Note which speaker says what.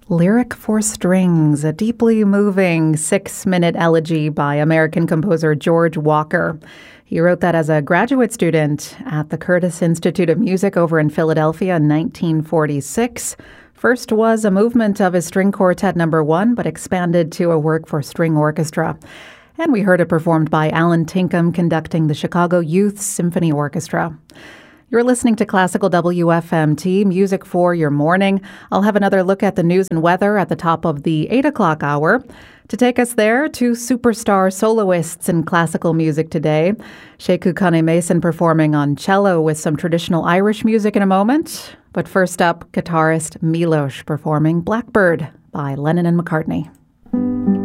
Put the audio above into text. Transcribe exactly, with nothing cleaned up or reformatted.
Speaker 1: Lyric for Strings, a deeply moving six-minute elegy by American composer George Walker. He wrote that as a graduate student at the Curtis Institute of Music over in Philadelphia in nineteen forty-six. First was a movement of his string quartet number one, but expanded to a work for string orchestra. And we heard it performed by Alan Tinkham conducting the Chicago Youth Symphony Orchestra. You're listening to Classical W F M T, music for your morning. I'll have another look at the news and weather at the top of the eight o'clock hour. To take us there, two superstar soloists in classical music today. Sekou Kone-Mason performing on cello with some traditional Irish music in a moment. But first up, guitarist Milos performing Blackbird by Lennon and McCartney.